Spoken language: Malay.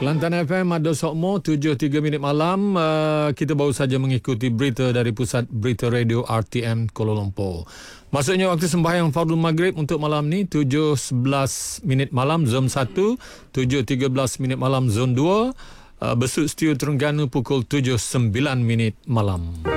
Kelantan FM ada Sokmo 7.3 minit malam. Kita baru saja mengikuti berita dari Pusat Berita Radio RTM Kuala Lumpur. Maksudnya waktu sembahyang Fardhu Maghrib untuk malam ni 7.11 minit malam Zon 1, 7.13 minit malam Zon 2, Besut Studio Terengganu pukul 7.09 minit malam.